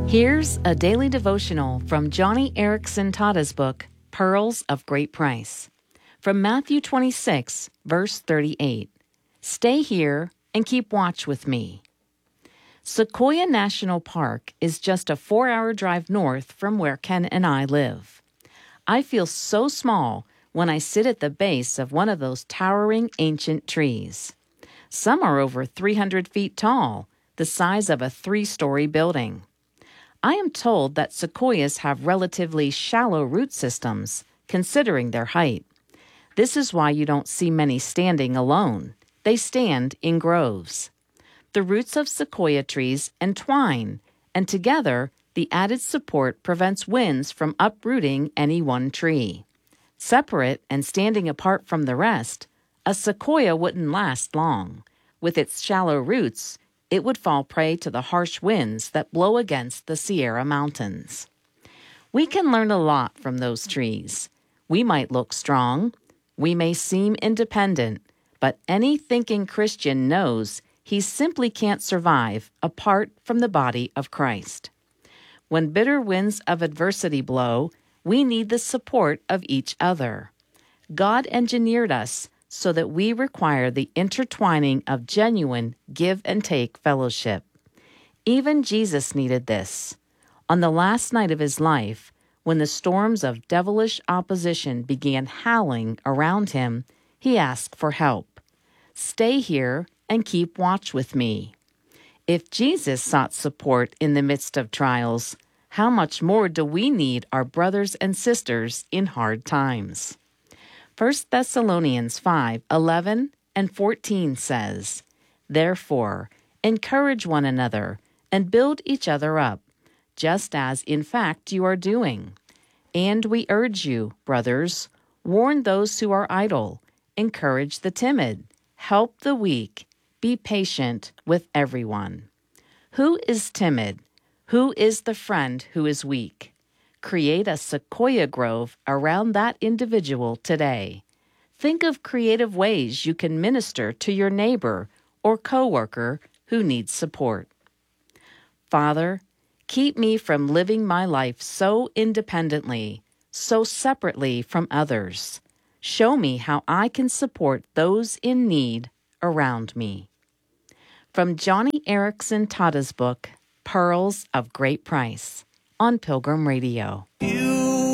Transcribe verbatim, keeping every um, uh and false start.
Here's a daily devotional from Joni Eareckson Tada's book, Pearls of Great Price. From Matthew twenty-six, verse thirty-eight. Stay here and keep watch with me. Sequoia National Park is just a four-hour drive north from where Ken and I live. I feel so small when I sit at the base of one of those towering ancient trees. Some are over three hundred feet tall, the size of a three-story building. I am told that sequoias have relatively shallow root systems, considering their height. This is why you don't see many standing alone. They stand in groves. The roots of sequoia trees entwine, and together, the added support prevents winds from uprooting any one tree. Separate and standing apart from the rest, a sequoia wouldn't last long. With its shallow roots, it would fall prey to the harsh winds that blow against the Sierra Mountains. We can learn a lot from those trees. We might look strong. We may seem independent, but any thinking Christian knows he simply can't survive apart from the body of Christ. When bitter winds of adversity blow, we need the support of each other. God engineered us so that we require the intertwining of genuine give-and-take fellowship. Even Jesus needed this. On the last night of his life, when the storms of devilish opposition began howling around him, he asked for help. Stay here and keep watch with me. If Jesus sought support in the midst of trials, how much more do we need our brothers and sisters in hard times? First Thessalonians five eleven and fourteen says, Therefore, encourage one another and build each other up, just as in fact you are doing. And we urge you, brothers, warn those who are idle, encourage the timid, help the weak, be patient with everyone. Who is timid? Who is the friend who is weak? Create a sequoia grove around that individual today. Think of creative ways you can minister to your neighbor or coworker who needs support. Father, keep me from living my life so independently, so separately from others. Show me how I can support those in need around me. From Joni Eareckson Tada's book, Pearls of Great Price, on Pilgrim Radio. You